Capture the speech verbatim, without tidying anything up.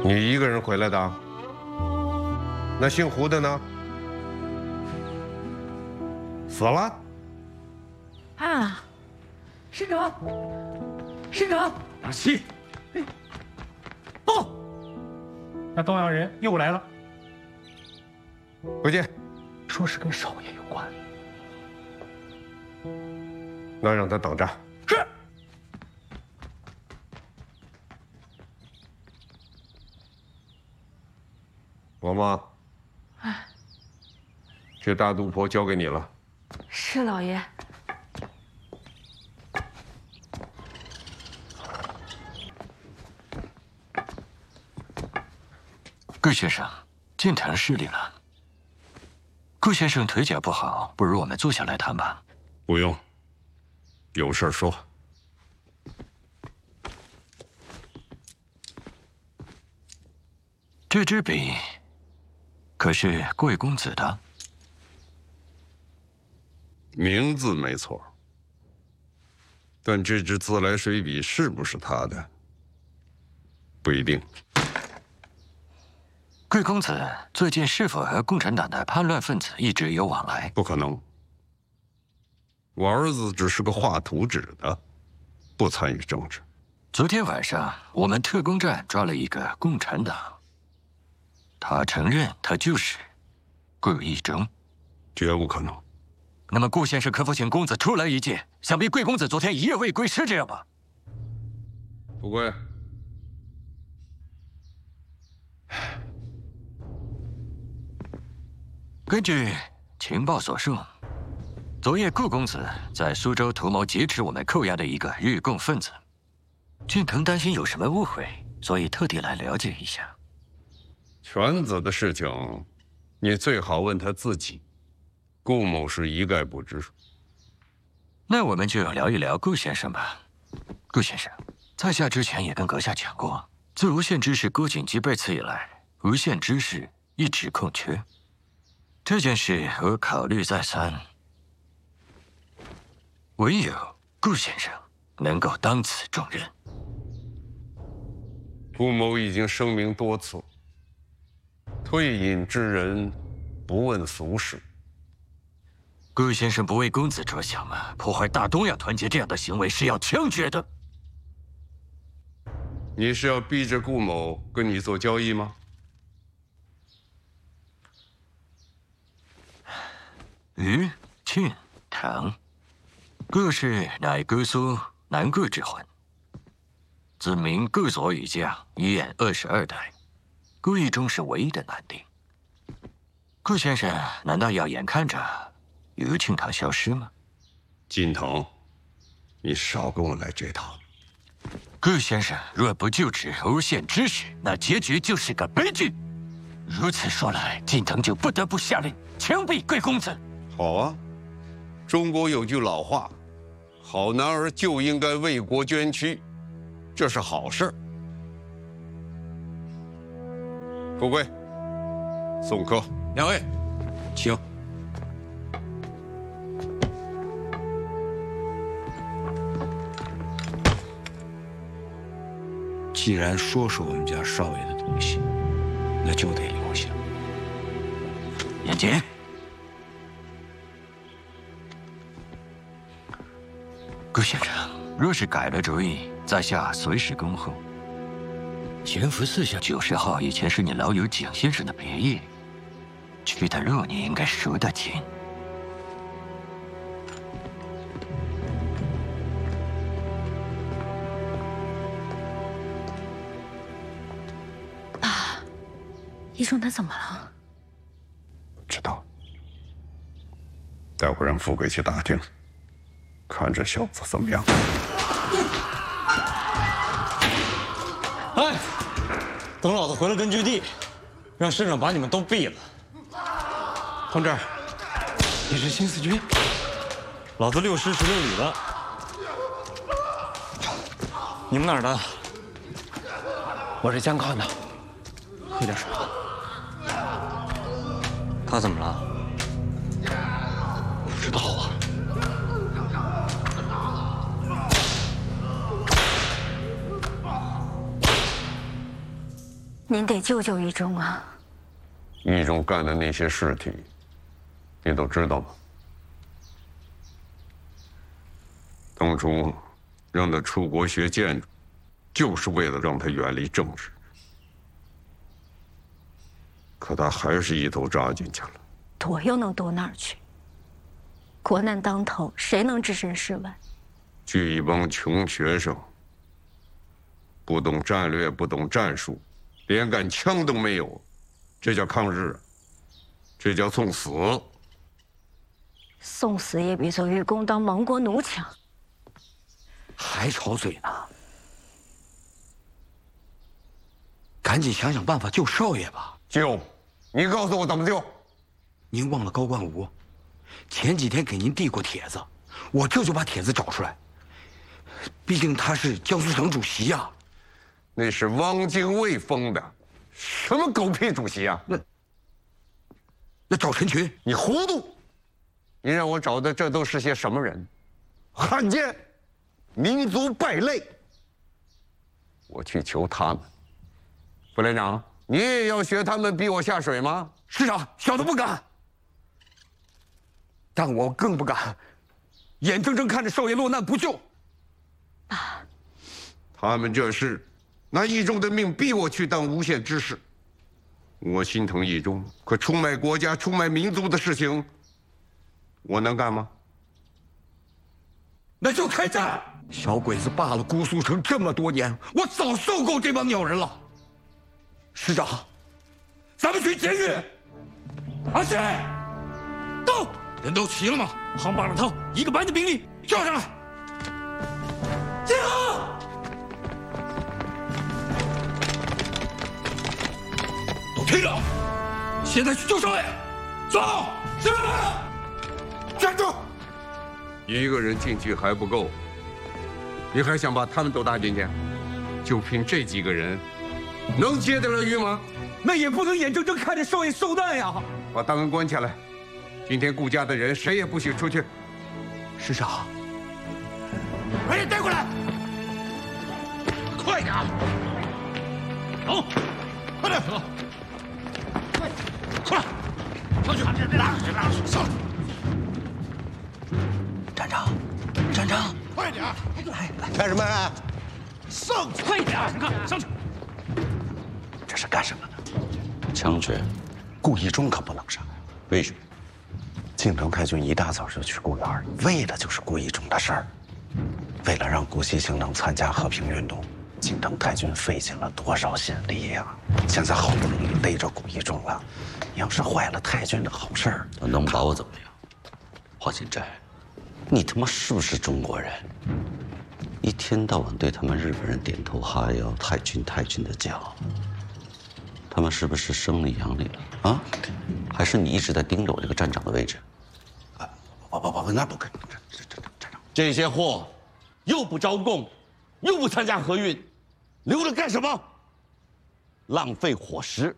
你一个人回来的？那姓胡的呢？死了？ 啊，市长，市长， 阿西，哎，报，那东洋人又来了， 回去。 说是跟少爷有关。 那让他等着。 是。 王妈， 哎， 这大肚婆交给你了。 是老爷。 顾先生，建堂失礼了。顾先生腿脚不好，不如我们坐下来谈吧。 不用，有事说。 这支笔可是贵公子的？ 名字没错，但这支自来水笔是不是他的，不一定。 贵公子最近是否和共产党的叛乱分子一直有往来？ 不可能，我儿子只是个画图纸的，不参与政治。 昨天晚上我们特工站抓了一个共产党，他承认他就是顾义忠， 绝无可能。 那么顾先生可否请公子出来一见？想必贵公子昨天一夜未归，是这样吧？ 富贵。 根据情报所述，昨夜顾公子在苏州图谋劫持我们扣押的一个日共分子。俊腾担心有什么误会，所以特地来了解一下。 犬子的事情，你最好问他自己。顾某是一概不知。 那我们就聊一聊顾先生吧。顾先生，在下之前也跟阁下讲过，自无限知识郭景基被刺以来，无限知识一直空缺。这件事我考虑再三，唯有顾先生能够当此重任。 顾某已经声明多次，退隐之人不问俗事。 顾先生不为公子着想吗？破坏大东亚团结这样的行为是要枪决的。 你是要逼着顾某跟你做交易吗？ 于庆堂，顾氏乃姑苏南顾之魂，子名顾左羽将，一眼二十二代，顾义忠是唯一的男丁。顾先生难道要眼看着于庆堂消失吗？ 金腾，你少跟我来这套。 顾先生若不就职无限知识，那结局就是个悲剧。如此说来，金腾就不得不下令枪毙贵公子。 好啊，中国有句老话，好男儿就应该为国捐躯，这是好事儿。富贵，送客。 两位，请。既然说是我们家少爷的东西，那就得留下。 眼睛。顾先生，若是改了主意，在下随时恭候。潜伏四巷九十号以前是你老友蒋先生的别业，去的路你应该熟得紧。 爸，义忠他怎么了？ 不知道，待会儿让富贵去打听。看这小子怎么样？ 哎，等老子回了根据地，让师长把你们都毙了。同志，你是新四军？老子六师十六旅的。你们哪儿的？ 我是江康的。喝点水。 他怎么了？ 不知道啊。 您得救救义忠啊！ 义忠干的那些事体，你都知道吗？当初让他出国学建筑，就是为了让他远离政治。可他还是一头扎进去了。 躲又能躲哪儿去？国难当头，谁能置身事外？ 聚一帮穷学生，不懂战略，不懂战术，连杆枪都没有，这叫抗日，这叫送死。 送死也比做愚公当亡国奴强。 还吵嘴呢？赶紧想想办法救少爷吧！ 救，你告诉我怎么救？ 您忘了高冠武？前几天给您递过帖子，我这就把帖子找出来。毕竟他是江苏省主席呀。 那是汪精卫封的，什么狗屁主席啊？ 那那找陈群， 你糊涂！你让我找的这都是些什么人？汉奸，民族败类。我去求他们。副连长，你也要学他们逼我下水吗？ 师长，小的不敢。但我更不敢，眼睁睁看着少爷落难不救。 爸， 他们这是拿义忠的命逼我去当无限之士。我心疼义忠，可出卖国家、出卖民族的事情，我能干吗？ 那就开战！小鬼子霸了姑苏城这么多年，我早受够这帮鸟人了。师长，咱们去监狱。阿喜，到！人都齐了吗？航八两套，一个班的兵力叫上来。集合！都听着，现在去救少爷。走，师傅们，站住！ 一个人进去还不够，你还想把他们都搭进去？就凭这几个人，能接得了鱼吗？ 那也不能眼睁睁看着少爷受难呀！ 把大门关起来。今天顾家的人谁也不许出去。 师长， 把人带过来， 快点！ 走，快点，走，快，快，上去，拉上去，拉上去，上去！ 站长，站长， 快点， 来来， 干什么啊？ 上去，快点，你看，上去！ 这是干什么呢？枪决，顾义忠可不能杀。为什么？京城太君一大早就去顾园，为的就是顾义忠的事儿。为了让顾惜兴能参加和平运动，京城太君费尽了多少心力呀！现在好不容易逮着顾义忠了，要是坏了太君的好事儿， 能把我怎么样？华锦斋， 你他妈是不是中国人？一天到晚对他们日本人点头哈腰，太君太君的叫，他们是不是生你养你了啊？还是你一直在盯着我这个站长的位置？啊，不不不，那不可能！这这这站长， 这些货又不招供，又不参加河运，留着干什么？浪费伙食。